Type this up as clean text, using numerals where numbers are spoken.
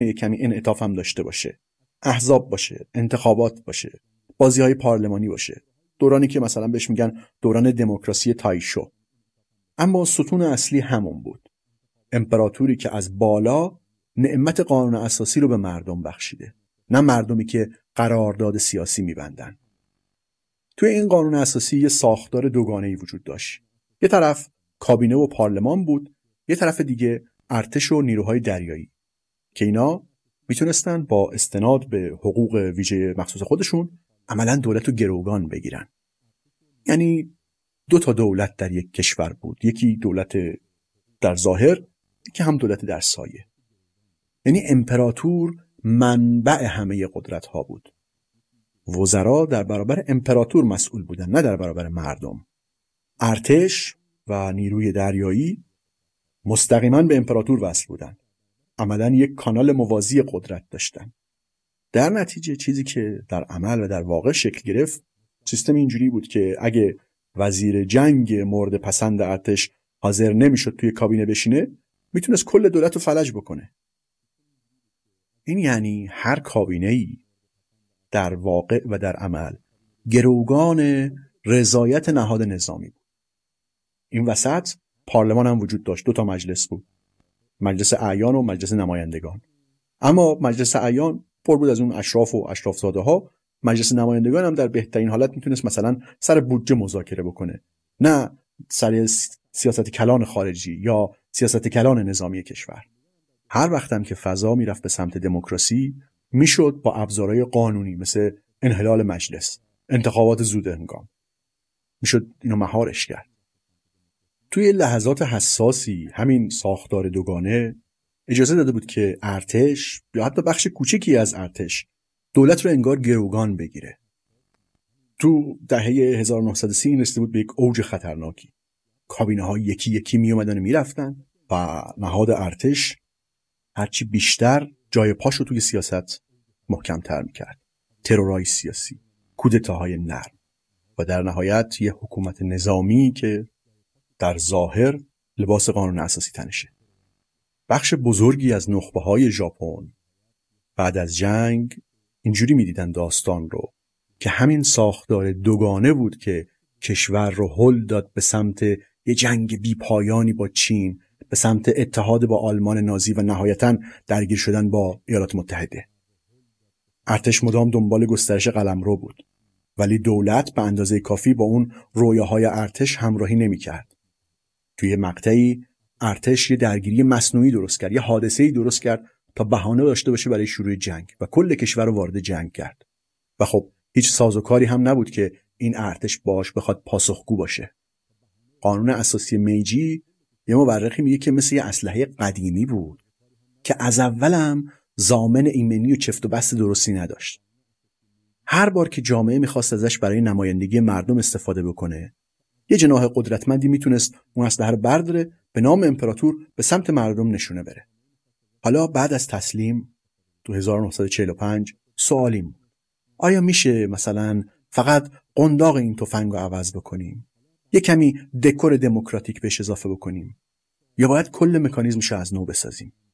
یک کمی انعطاف هم داشته باشه، احزاب باشه، انتخابات باشه، بازی‌های پارلمانی باشه، دورانی که مثلا بهش میگن دوران دموکراسی تایشو. اما ستون اصلی همون بود، امپراتوری که از بالا نعمت قانون اساسی رو به مردم بخشیده، نه مردمی که قرارداد سیاسی میبندن. توی این قانون اساسی یه ساختار دوگانه‌ای وجود داشت. یه طرف کابینه و پارلمان بود، یه طرف دیگه ارتش و نیروهای دریایی که اینا میتونستن با استناد به حقوق ویژه مخصوص خودشون عملاً دولت رو گروگان بگیرن. یعنی 2 تا دولت در یک کشور بود، یکی دولت در ظاهر، یکی هم دولت در سایه. یعنی امپراتور منبع همه قدرت ها بود. وزرا در برابر امپراتور مسئول بودن، نه در برابر مردم. ارتش و نیروی دریایی مستقیما به امپراتور وصل بودن، عملاً یک کانال موازی قدرت داشتن. در نتیجه چیزی که در عمل و در واقع شکل گرفت، سیستم اینجوری بود که اگه وزیر جنگ مورد پسند ارتش حاضر نمیشد توی کابینه بشینه، میتونست کل دولت رو فلج بکنه. این یعنی هر کابینه‌ای در واقع و در عمل گروگان رضایت نهاد نظامی بود. این وسط پارلمان هم وجود داشت، 2 تا مجلس بود، مجلس اعیان و مجلس نمایندگان. اما مجلس اعیان پر بود از اون اشراف و اشرافزاده ها. مجلس نمایندگان هم در بهترین حالت میتونست مثلا سر بودجه مذاکره بکنه، نه سر سیاست کلان خارجی یا سیاست کلان نظامی کشور. هر وقتم که فضا میرفت به سمت دموکراسی، میشد با ابزارهای قانونی مثل انحلال مجلس، انتخابات زود هنگام، میشد اینو مهارش کرد. توی لحظات حساسی همین ساختار دوگانه اجازه داده بود که ارتش یا حتی بخش کوچکی از ارتش دولت رو انگار گروگان بگیره. تو دهه 1930 این رسیده بود به یک اوج خطرناکی. کابینه ها یکی یکی می اومدن و می رفتن و نهاد ارتش هرچی بیشتر جای پاش رو توی سیاست محکم‌تر می‌کرد. ترورای سیاسی، کودتاهای نرم و در نهایت یه حکومت نظامی که در ظاهر لباس قانون اساسی تنشه. بخش بزرگی از نخبه‌های ژاپن بعد از جنگ اینجوری می‌دیدن داستان رو که همین ساختار دوگانه بود که کشور رو هل داد به سمت یه جنگ بی پایانی با چین، به سمت اتحاد با آلمان نازی و نهایتاً درگیر شدن با ایالات متحده. ارتش مدام دنبال گسترش قلمرو بود، ولی دولت به اندازه کافی با اون رویاهای ارتش همراهی نمی‌کرد. توی مقطعی ارتش یه درگیری مصنوعی درست کرد، یه حادثه‌ای درست کرد تا بهانه داشته باشه برای شروع جنگ و کل کشور رو وارد جنگ کرد. و خب هیچ سازوکاری هم نبود که این ارتش باش بخواد پاسخگو باشه. قانون اساسی میجی یه مورخی میگه که مثل یه اسلحه قدیمی بود که از اولم ضامن ایمنی و چفت و بست درستی نداشت. هر بار که جامعه میخواست ازش برای نمایندگی مردم استفاده بکنه، یه جناح قدرتمندی میتونست اون اسلحه رو برداره، به نام امپراتور به سمت مردم نشونه بره. حالا بعد از تسلیم تو 1945 سوالیم: آیا میشه مثلا فقط قنداق این تفنگ رو عوض بکنیم؟ یه کمی دکور دموکراتیک بهش اضافه بکنیم؟ یا باید کل مکانیزمش رو از نو بسازیم؟